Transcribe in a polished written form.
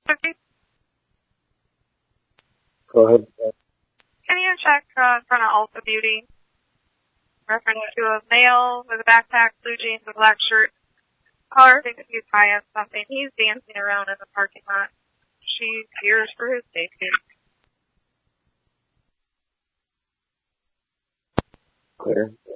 Okay. Go ahead. Can you check in front of Ulta Beauty? Reference to a male with a backpack, blue jeans, and black shirt. Caller thinks he's high on something. He's dancing around in the parking lot. She fears for his safety. Clear.